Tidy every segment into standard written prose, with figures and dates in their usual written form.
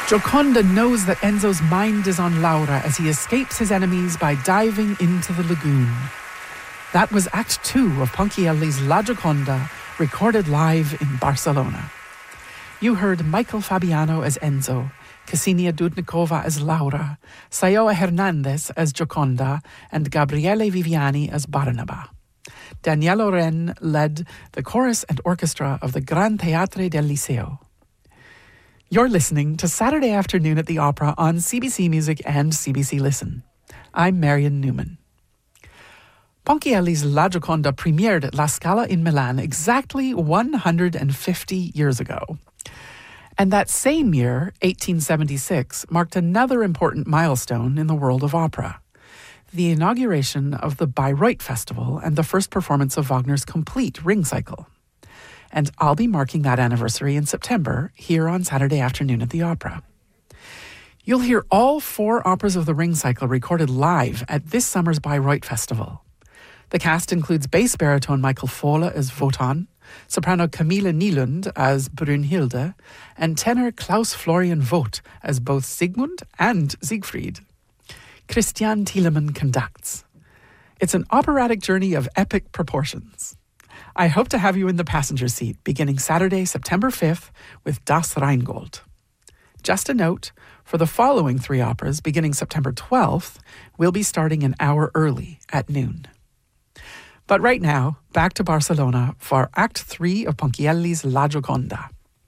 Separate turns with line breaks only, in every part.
Gioconda knows that Enzo's mind is on Laura as he escapes his enemies by diving into the lagoon. That was Act 2 of Ponchielli's La Gioconda, recorded live in Barcelona. You heard Michael Fabiano as Enzo, Ksenia Dudnikova as Laura, Sayoa Hernandez as Gioconda, and Gabriele Viviani as Barnaba. Danielle Oren led the chorus and orchestra of the Gran Teatre del Liceo. You're listening to Saturday Afternoon at the Opera on CBC Music and CBC Listen. I'm Marion Newman. Ponchielli's La Gioconda premiered at La Scala in Milan exactly 150 years ago. And that same year, 1876, marked another important milestone in the world of opera: the inauguration of the Bayreuth Festival and the first performance of Wagner's complete Ring Cycle. And I'll be marking that anniversary in September here on Saturday Afternoon at the Opera. You'll hear all 4 operas of the Ring Cycle recorded live at this summer's Bayreuth Festival. The cast includes bass baritone Michael Fohle as Wotan, soprano Camilla Nylund as Brünnhilde, and tenor Klaus Florian Vogt as both Sigmund and Siegfried. Christian Thielemann conducts. It's an operatic journey of epic proportions. I hope to have you in the passenger seat beginning Saturday, September 5th with Das Rheingold. Just a note, for the following 3 operas beginning September 12th, we'll be starting an hour early at noon. But right now, back to Barcelona for Act 3 of Ponchielli's La Gioconda.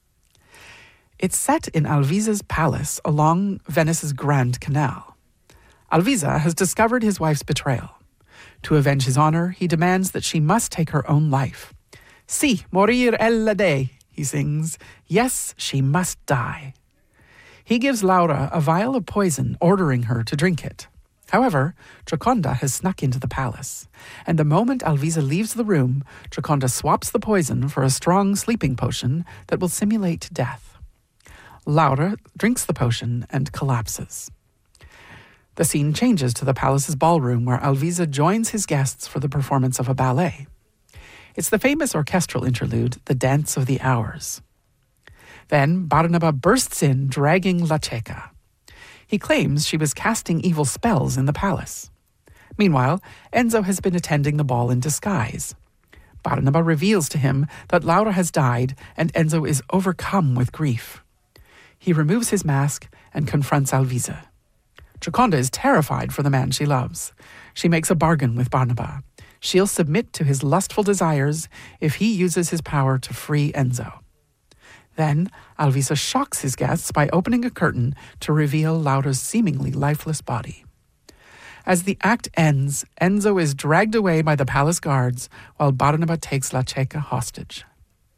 It's set in Alvisa's palace along Venice's Grand Canal. Alvisa has discovered his wife's betrayal. To avenge his honor, he demands that she must take her own life. Si, morir ella de, he sings. Yes, she must die. He gives Laura a vial of poison, ordering her to drink it. However, Gioconda has snuck into the palace, and the moment Alvisa leaves the room, Gioconda swaps the poison for a strong sleeping potion that will simulate death. Laura drinks the potion and collapses. The scene changes to the palace's ballroom where Alvisa joins his guests for the performance of a ballet. It's the famous orchestral interlude, The Dance of the Hours. Then Barnaba bursts in, dragging La Cieca. He claims she was casting evil spells in the palace. Meanwhile, Enzo has been attending the ball in disguise. Barnaba reveals to him that Laura has died and Enzo is overcome with grief. He removes his mask and confronts Alvisa. Gioconda is terrified for the man she loves. She makes a bargain with Barnaba. She'll submit to his lustful desires if he uses his power to free Enzo. Then, Alvisa shocks his guests by opening a curtain to reveal Laura's seemingly lifeless body. As the act ends, Enzo is dragged away by the palace guards while Barnaba takes La Cieca hostage.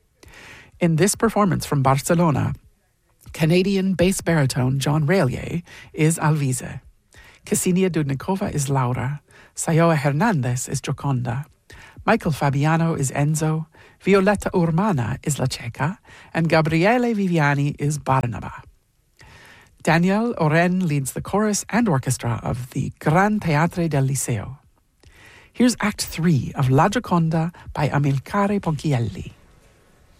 In this performance from Barcelona, Canadian bass baritone John Raelier is Alvisa. Ksenia Dudnikova is Laura. Sayoa Hernandez is Gioconda. Michael Fabiano is Enzo. Violetta Urmana is La Cieca, and Gabriele Viviani is Barnaba. Danielle Oren leads the chorus and orchestra of the Gran Teatre del Liceo. Here's Act 3 of La Gioconda by Amilcare Ponchielli.